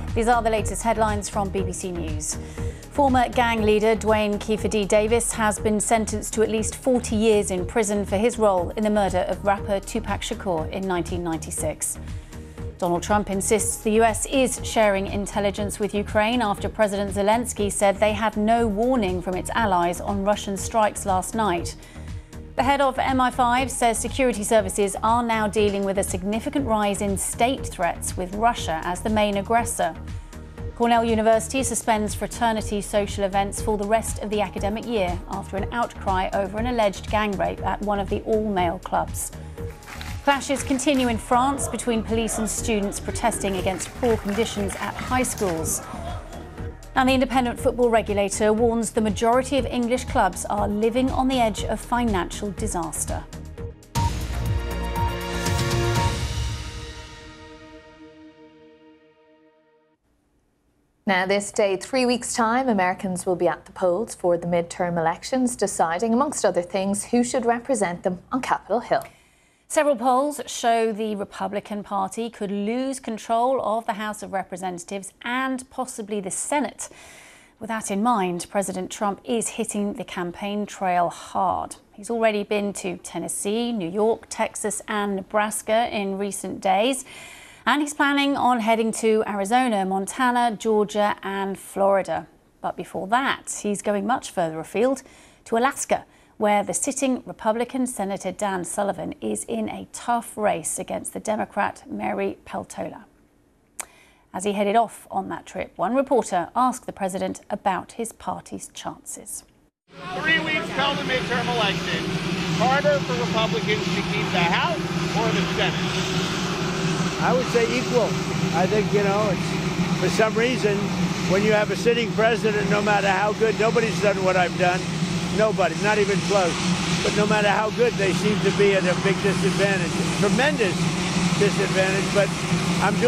These are the latest headlines from BBC News. Former gang leader Dwayne Keffer D. Davis has been sentenced to at least 40 years in prison for his role in the murder of rapper Tupac Shakur in 1996. Donald Trump insists the US is sharing intelligence with Ukraine after President Zelensky said they had no warning from its allies on Russian strikes last night. The head of MI5 says security services are now dealing with a significant rise in state threats with Russia as the main aggressor. Cornell University suspends fraternity social events for the rest of the academic year after an outcry over an alleged gang rape at one of the all-male clubs. Clashes continue in France between police and students protesting against poor conditions at high schools. And the independent football regulator warns the majority of English clubs are living on the edge of financial disaster. Now, this day, 3 weeks' time, Americans will be at the polls for the midterm elections, deciding, amongst other things, who should represent them on Capitol Hill. Several polls show the Republican Party could lose control of the House of Representatives and possibly the Senate. With that in mind, President Trump is hitting the campaign trail hard. He's already been to Tennessee, New York, Texas and Nebraska in recent days. And he's planning on heading to Arizona, Montana, Georgia and Florida. But before that, he's going much further afield to Alaska, where the sitting Republican Senator Dan Sullivan is in a tough race against the Democrat Mary Peltola. As he headed off on that trip, one reporter asked the president about his party's chances. 3 weeks till the midterm election. Harder for Republicans to keep the House or the Senate? I would say equal. I think, it's, for some reason, when you have a sitting president, no matter how good, nobody's done what I've done. Nobody, not even close. But no matter how good, they seem to be at a big disadvantage, tremendous disadvantage. But I'm doing